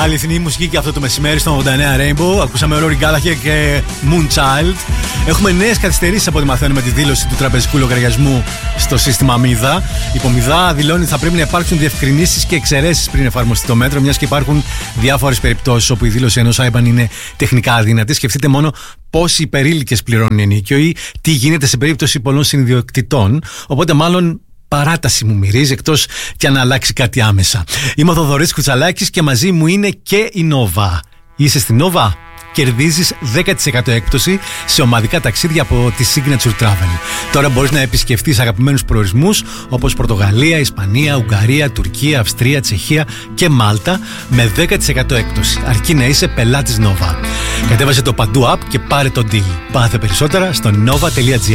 Αληθινή μουσική και αυτό το μεσημέρι στο 89 Rainbow. Ακούσαμε Rory Gallagher και Moonchild. Έχουμε νέες καθυστερήσεις από ό,τι μαθαίνουμε τη δήλωση του τραπεζικού λογαριασμού στο σύστημα Μίδα. Η Πομιδά δηλώνει ότι θα πρέπει να υπάρξουν διευκρινήσεις και εξαιρέσεις πριν εφαρμοστεί το μέτρο, μιας και υπάρχουν διάφορες περιπτώσεις όπου η δήλωση ενός IBAN είναι τεχνικά αδύνατη. Σκεφτείτε μόνο πόσοι υπερήλικες πληρώνουν ενίκιο ή τι γίνεται σε περίπτωση πολλών συνειδιοκτητών. Οπότε, μάλλον παράταση μου μυρίζει, εκτός και αν αλλάξει κάτι άμεσα. Είμαι ο Θοδωρής Κουτσαλάκης και μαζί μου είναι και η Nova. Είσαι στην Nova? Κερδίζεις 10% έκπτωση σε ομαδικά ταξίδια από τη Signature Travel. Τώρα μπορείς να επισκεφτείς αγαπημένους προορισμούς όπως Πορτογαλία, Ισπανία, Ουγγαρία, Τουρκία, Αυστρία, Τσεχία και Μάλτα με 10% έκπτωση. Αρκεί να είσαι πελάτης Nova. Κατέβασε το Παντού App και πάρε το deal. Πάθε περισσότερα στο nova.gr.